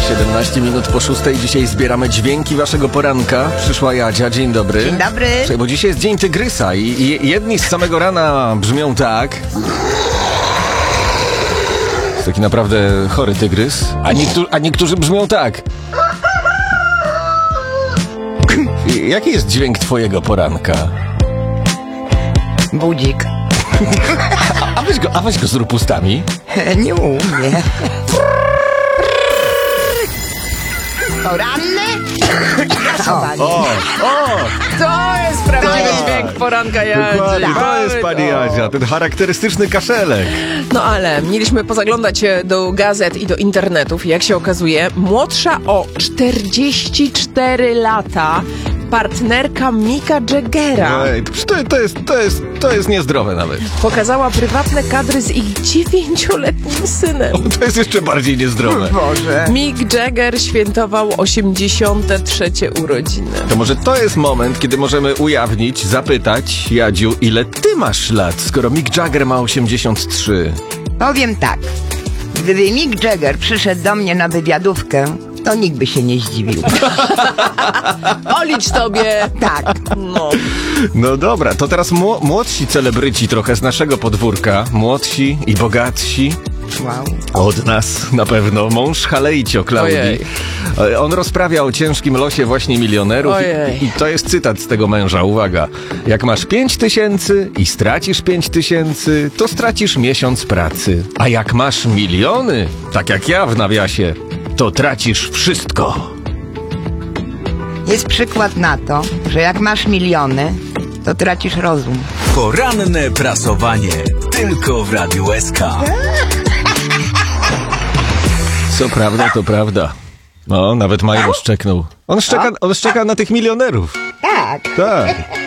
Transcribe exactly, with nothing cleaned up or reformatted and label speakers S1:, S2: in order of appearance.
S1: siedemnaście minut po szóstej. Dzisiaj zbieramy dźwięki waszego poranka. Przyszła Jadzia, dzień dobry.
S2: Dzień dobry.
S1: Słuchaj, bo dzisiaj jest dzień tygrysa i, i jedni z samego rana brzmią tak. Jest taki naprawdę chory tygrys, a, niektó- a niektórzy brzmią tak. I jaki jest dźwięk twojego poranka?
S2: Budzik.
S1: A, a, weź go, a weź go zrób ustami.
S2: Nie umie. Poranny? Grasowanie.
S1: O, o!
S3: To jest prawdziwy
S1: Tak.
S3: dźwięk poranka Jadzi.
S1: Dokładnie, to
S3: Mamy
S1: jest pani
S3: to.
S1: Jadzia, ten charakterystyczny kaszelek.
S3: No ale mieliśmy pozaglądać do gazet i do internetów. Jak się okazuje, młodsza o czterdzieści cztery lata partnerka Micka Jaggera
S1: Ej, to, to, jest, to, jest, to jest niezdrowe nawet.
S3: pokazała prywatne kadry z ich dziewięcioletnim synem.
S1: To jest jeszcze bardziej niezdrowe.
S2: Boże.
S3: Mick Jagger świętował osiemdziesiąte trzecie urodziny.
S1: To może to jest moment, kiedy możemy ujawnić, zapytać, Jadziu, ile ty masz lat, skoro Mick Jagger ma osiemdziesiąt trzy?
S2: Powiem tak. Gdyby Mick Jagger przyszedł do mnie na wywiadówkę, to nikt by się nie zdziwił.
S3: Olicz sobie!
S2: Tak.
S3: No.
S1: No dobra, to teraz mło- młodsi celebryci trochę z naszego podwórka, młodsi i bogatsi.
S2: Wow.
S1: Od nas na pewno. Mąż Halejcio, Klaudii.
S3: Ojej.
S1: E, On rozprawia o ciężkim losie właśnie milionerów
S3: Ojej.
S1: i, i to jest cytat z tego męża. Uwaga. Jak masz pięć tysięcy i stracisz pięć tysięcy, to stracisz miesiąc pracy. A jak masz miliony, tak jak ja w nawiasie, to tracisz wszystko.
S2: Jest przykład na to, że jak masz miliony, to tracisz rozum.
S4: Poranne prasowanie. Tylko w Radiu S K.
S1: Co prawda, to prawda. No, nawet Majro szczeknął. On szczeka, on szczeka na tych milionerów.
S2: Tak.
S1: Tak.